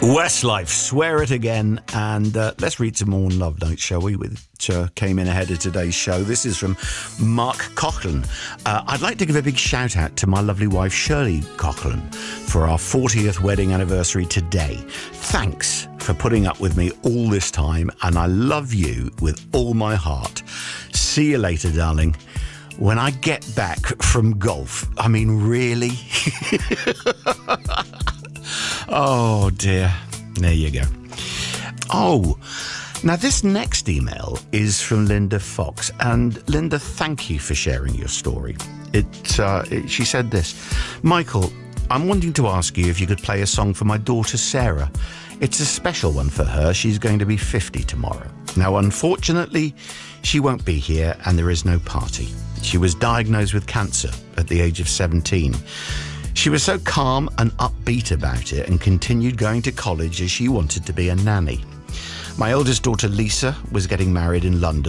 Westlife, Swear It Again, and let's read some more love notes, shall we, which came in ahead of today's show. This is from Mark Coughlin. I'd like to give a big shout out to my lovely wife Shirley Coughlin for our 40th wedding anniversary today. Thanks for putting up with me all this time, and I love you with all my heart. See you later, darling. When I get back from golf, I mean, really? Oh, dear. There you go. Oh, now this next email is from Linda Fox. And Linda, thank you for sharing your story. She said this: Michael, I'm wanting to ask you if you could play a song for my daughter, Sarah. It's a special one for her. She's going to be 50 tomorrow. Now, unfortunately, she won't be here and there is no party. She was diagnosed with cancer at the age of 17. She was so calm and upbeat about it and continued going to college as she wanted to be a nanny. My eldest daughter, Lisa, was getting married in London